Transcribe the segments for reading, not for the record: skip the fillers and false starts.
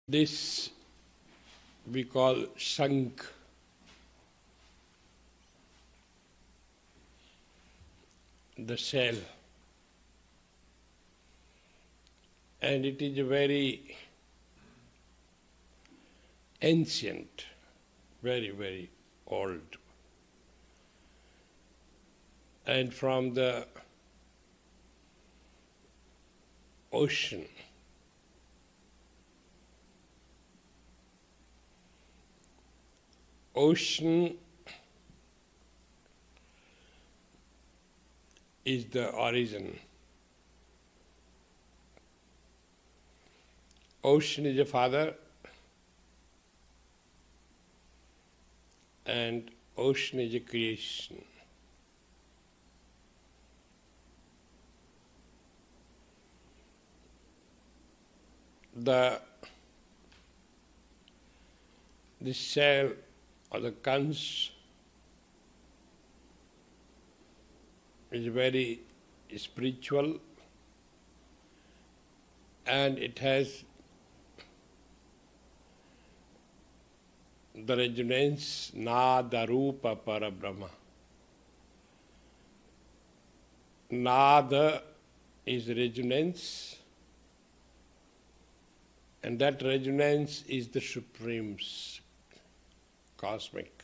This we call Shankh. The shell. And it is a very ancient, very, very old. And from the ocean, is the origin. Ocean is a father, and ocean is a creation. The shell or the conch is very spiritual, and it has the resonance Nada Rupa Parabrahma. Nada is resonance, and that resonance is the supreme cosmic.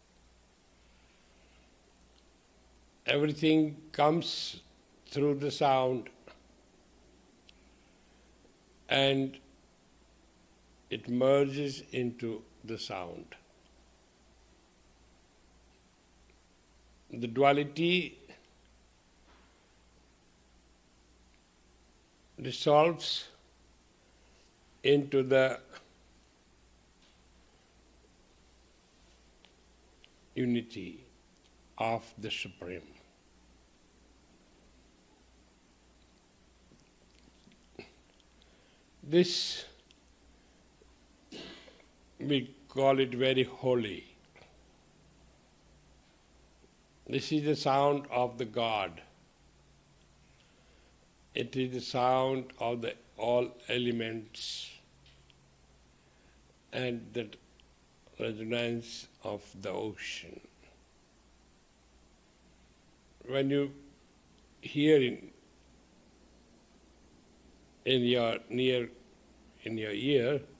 Everything comes through the sound, and it merges into the sound. The duality dissolves into the unity of the Supreme. This, we call it very holy. This is the sound of the God. It is the sound of the all elements and the resonance of the ocean. When you hear in your ear,